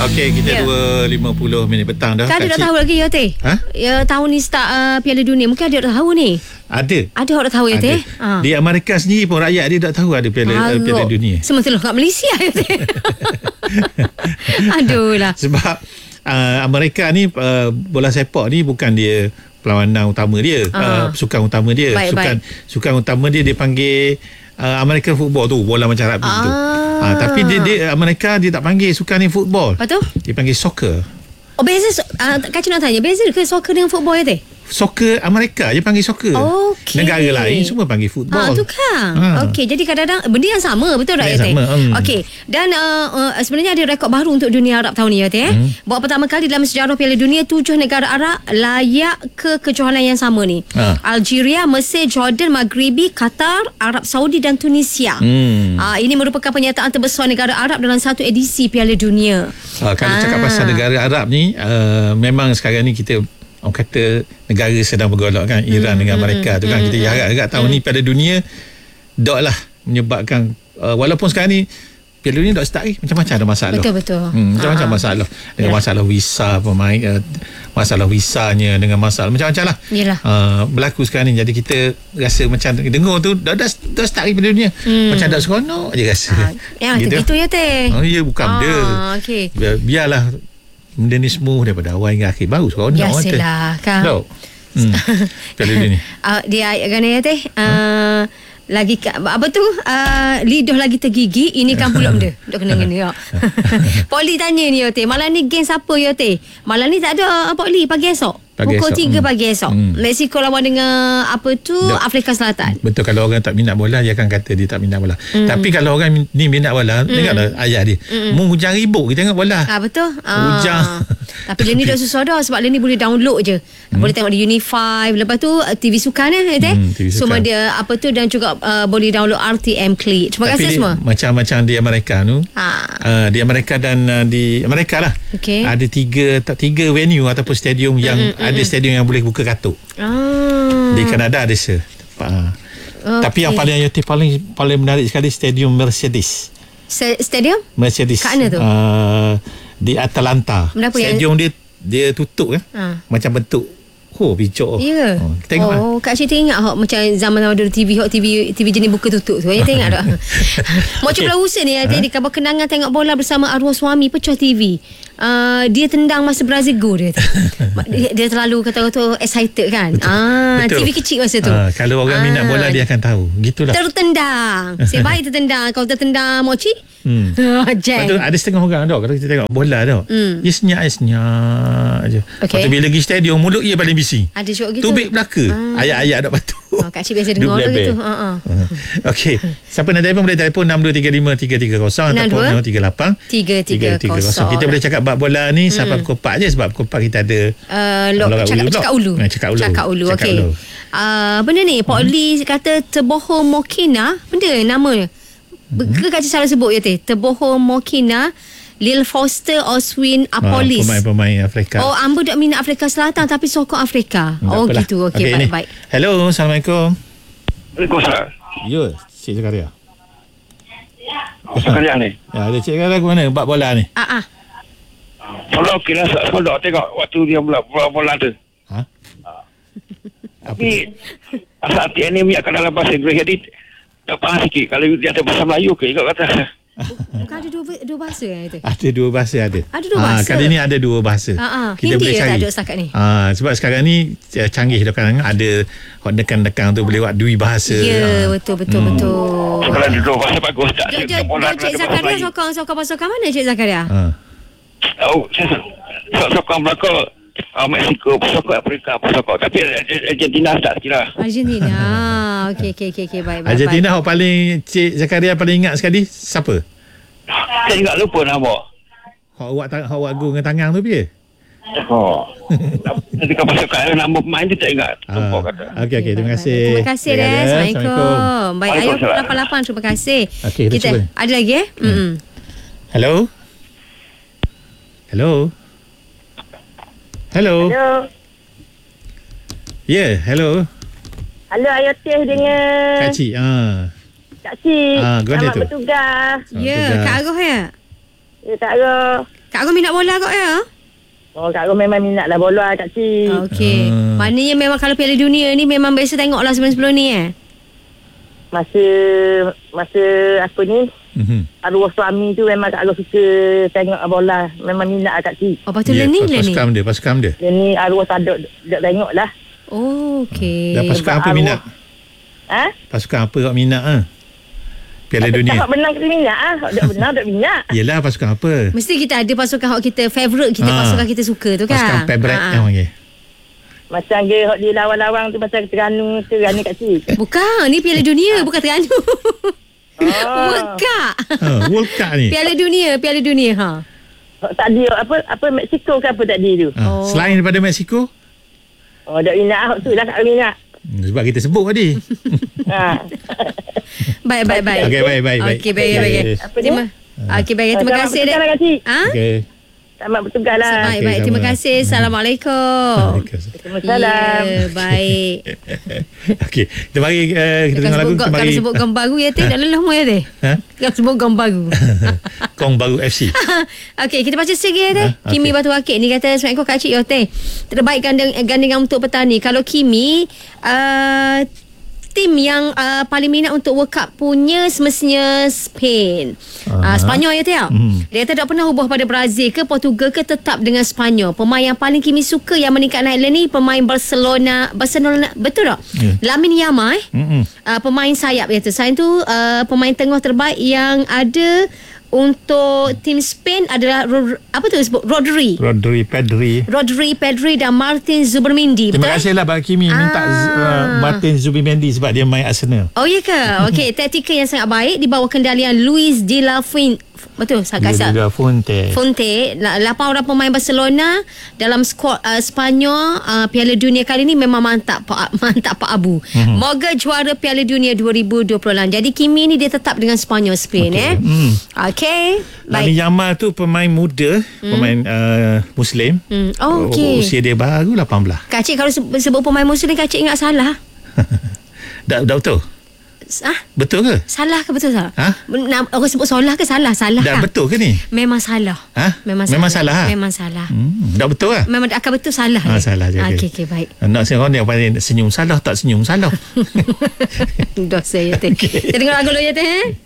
Okey, kita 2.50 minit petang dah. Kan ada dah tahu lagi ya teh? Ya tahun ni start Piala Dunia. Mungkin ada dah tahu ni. Ada orang dah tahu ya teh? Di Amerika sendiri pun rakyat dia tak tahu ada Piala Dunia. Sementara kat Malaysia ya teh. Aduh lah. Sebab Amerika ni bola sepak ni bukan dia perlawanan utama dia, sukan utama dia. Sukan utama dia panggil American football tu, bola macam rugby tu. Tapi dia Amerika dia tak panggil sukan ni football. Apa tu? Dia panggil soccer. Oh, beza Kak nak tanya, beza ke soccer dengan football ya teh? Soccer Amerika dia panggil soccer. Negara lain semua panggil football. Tu kan. Okey, jadi kadang-kadang benda yang sama, betul tak ya teh? Okey. Dan sebenarnya ada rekod baru untuk dunia Arab tahun ni ya teh. Buat pertama kali dalam sejarah Piala Dunia 7 negara Arab layak ke kejohanan yang sama ni. Algeria, Mesir, Jordan, Maghribi, Qatar, Arab Saudi dan Tunisia. Ini merupakan pernyataan terbesar negara Arab dalam satu edisi Piala Dunia. Kalau cakap pasal negara Arab ni, memang sekarang ni kita orang kata negara sedang bergolak kan, Iran dengan Amerika tu kan. Kita harap-harap tahun ni Piala Dunia dok lah menyebabkan walaupun sekarang ni Piala Dunia dok start macam-macam ada masalah. Betul. Macam-macam masalah dengan masalah visa pemain, masalah visanya, dengan masalah macam-macam lah berlaku sekarang ni. Jadi kita rasa macam dengar tu dah start Piala Dunia macam dak seronok je rasa. Gitu ya teh. Ya bukan benda. Okey. Biarlah benda ni semua daripada awal hingga akhir baru seronok. Biasalah kan. Piala Dunia. Dia ayat kan ya teh. Lagi apa tu lidah lagi tergigi, ini kan pula benda dok kena Poli tanya ni ya teh, malam ni geng siapa ya teh? Malam ni tak ada Poli pagi esok pukul 3 pagi esok. Mexico lawan dengan apa tu Afrika Selatan. Betul, kalau orang tak minat bola dia akan kata dia tak minat bola. Tapi kalau orang ni minat bola, dengarlah ayat dia. Mu hujan ribut kita tengok bola. Betul. Hujan. Tapi dia ni dah susah dah sebab dia ni boleh download je. Boleh tengok di Uni5, lepas tu TV sukan semua dia apa tu, dan juga boleh download RTM Click. Terima kasih semua. Macam-macam di Amerika tu. Di Amerika dan di Amerika lah. Ada tiga venue ataupun stadium yang ada stadium yang boleh buka katuk. Di Kanada ada tapi yang paling menarik sekali stadium Mercedes. Stadium? Mercedes. Kat mana tu? Di Atlanta. Stadium dia tutup macam bentuk bijak. Ya. Tengok. Kak Cik ingat macam zaman dulu TV jenis buka tutup tu. Ya tengok tak? Mak cik Pulau Husin ni tadi kabar kenangan tengok bola bersama arwah suami pecah TV. Dia tendang masa Brazil go dia. Dia terlalu kata-kata excited kan. Betul. TV kecil masa tu. Kalau orang minat bola dia akan tahu. Gitulah. Tertendang. Saya baik tertendang. Kalau tertendang mak cik. Betul, ada setengah orang kalau kita tengok bola dia senyap je. Lepas tu bila pergi stadium mulut dia paling bising. Ada syok gitu. Tubik belaka. Ayat-ayat dak patut. Kak Cik biasa dengar tu gitu. Okey. Siapa nak telefon boleh telefon 6235 330 ataupun 038 330. Kita boleh cakap bab bola ni sampai pukul 4 je sebab pukul 4 kita ada cakap ulu. Okey. Benda ni Pak Lee kata Teboho Mokina, benda nama Kak Cik salah sebut ya teh. Teboho Mokina, Lil Foster, Oswin Apolis. Pemain Afrika. Ambo tak minat Afrika Selatan tapi sokong Afrika. Gitu. Okey, baik. Hello, Assalamualaikum. Waalaikumsalam. Ya, Cik Zakaria. Zakaria ni. Ya, ada Cik Zakaria ke mana bab bola ni? Kalau kira sebab tengok waktu dia bola tu. Tapi asal hati ni punya dalam bahasa Inggeris jadi tak faham sikit. Kalau dia ada bahasa Melayu ke ikut kata. Bukan ada dua bahasa itu? Ada dua bahasa ada. Ada dua bahasa. Kali ni ada dua bahasa. Kita Hindi boleh cari. Tak ada setakat ni. Sebab sekarang ni canggih sekarang ada dekan-dekan tu boleh buat dua bahasa. Ya, betul. Kalau ada dua bahasa bagus tak? Cik Zakaria sokong pasukan mana Cik Zakaria? Sokong belakang Mexico, sokong Afrika, sokong tapi Argentina tak kira. Argentina. Okey, baik. Argentina yang paling Cik Zakaria paling ingat sekali siapa? Saya ingat lupa nama. Awak go dengan tangan tu piye? Nanti kalau pasukan nama pemain tu tak ingat. Okey, terima kasih. Terima kasih Assalamualaikum. Baik, Ayub 88 terima kasih. Kita ada lagi Hello. Ya, hello. Halo, Ayah Teh dengan Kak Cik. Kak Cik. Selamat bertugas. Ya, Kak Arah ya? Ya, Kak Arah. Kak Rom minat bola kot ya? Oh, Kak Rom memang minat lah bola Kak Cik. Okey. Maknanya memang kalau Piala Dunia ni memang biasa tengok lah sebelum-sebelum ni Masa apa ni, arwah suami tu memang Kak Rom suka tengok bola. Memang minat Kak Cik. Oh, patutlah ni lah ni. Pasukan dia. Dia ni arwah tak ada tengok lah. Oh, okey. Dan pasukan apa minat? Pasukan apa awak minat Piala Dunia? Tak benar kita minat tak minat. Yelah, pasukan apa? Mesti kita ada pasukan hak kita favourite kita, pasukan kita suka tu kan. Pasukan favourite yang panggil. Macam dia hak dia lawang-lawang tu macam Terengganu Kak Cik. Bukan, ni Piala Dunia, bukan Terengganu. World Cup. World Cup ni. Piala Dunia Tadi apa Mexico ke apa tadi tu? Selain daripada Mexico? Oh, tak minat tu lah Kak minat. Sebab kita sebut tadi. Baik. Okey, baik. Okey, baik. Okey, baik. Terima kasih dek. Okey. Selamat bertugas lah. Baik. Terima kasih. Assalamualaikum. Waalaikumsalam. Ya, baik. Okey, kita mari kita dengar lagu. Kalau sebut gam baru ya teh, dah lelah mu ya teh. Kalau sebut gam baru. Kong Baru FC. Okey, kita baca sikit ya teh. Kimi Batu Akik ni kata, "Assalamualaikum Kak Cik ya teh. Terbaik gandingan untuk petani. Kalau Kimi tim yang paling minat untuk World Cup punya semestinya Spain. Sepanyol ya Tia. Dia kata tak pernah ubah pada Brazil ke Portugal ke, tetap dengan Sepanyol. Pemain yang paling Kimi suka yang meningkat naik ni pemain Barcelona, betul tak? Lamine Yamal pemain sayap kata. Selain tu pemain tengah terbaik yang ada untuk tim Spain adalah Rodri, Pedri dan Martin Zubimendi. Terima kasihlah Bang Kimi minta Martin Zubimendi sebab dia main Arsenal. Oh ya ke? Okey, taktikal yang sangat baik di bawah kendalian Luis de la Fuente. Betul, Fonte. 8 orang pemain Barcelona dalam skuad Sepanyol Piala Dunia kali ni memang mantap Pak Abu. Moga juara Piala Dunia 2020. Jadi Kimi ni dia tetap dengan Sepanyol Spain. Okey. Lamine Yamal tu pemain muda, pemain Muslim. Usia dia baru 18. Kak Cik kalau sebut pemain Muslim, Kak Cik ingat salah. Dah betul? Betul ke? Salah ke betul salah? Orang sebut solah ke salah? Salah dah kan? Betul ke ni? Memang salah. Memang salah. Memang salah. Dah betul lah? Memang akan betul salah. Salah je. Okey, baik. Nak orang yang paling senyum salah, tak senyum salah. Dosa ya teh. Kita dengar lagu dulu ya teh.